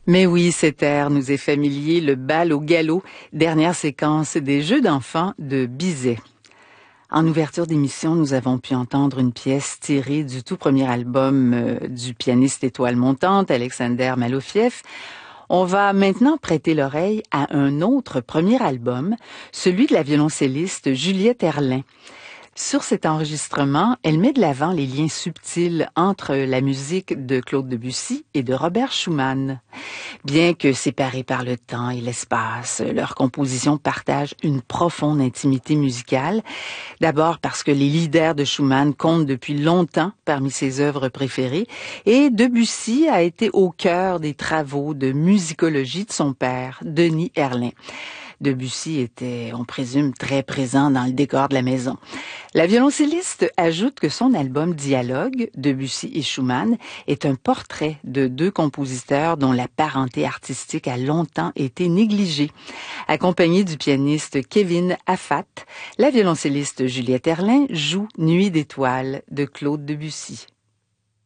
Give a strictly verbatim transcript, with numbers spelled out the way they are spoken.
Mais oui, cet air nous est familier, le bal au galop, dernière séquence des Jeux d'enfants de Bizet. En ouverture d'émission, nous avons pu entendre une pièce tirée du tout premier album euh, du pianiste étoile montante, Alexander Malofiev. On va maintenant prêter l'oreille à un autre premier album, celui de la violoncelliste Juliette Erlin. Sur cet enregistrement, elle met de l'avant les liens subtils entre la musique de Claude Debussy et de Robert Schumann. Bien que séparés par le temps et l'espace, leurs compositions partagent une profonde intimité musicale. D'abord parce que les leaders de Schumann comptent depuis longtemps parmi ses œuvres préférées et Debussy a été au cœur des travaux de musicologie de son père, Denis Erlin. Debussy était, on présume, très présent dans le décor de la maison. La violoncelliste ajoute que son album Dialogue, Debussy et Schumann, est un portrait de deux compositeurs dont la parenté artistique a longtemps été négligée. Accompagnée du pianiste Kevin Affat, la violoncelliste Juliette Erlin joue Nuit d'étoiles de Claude Debussy.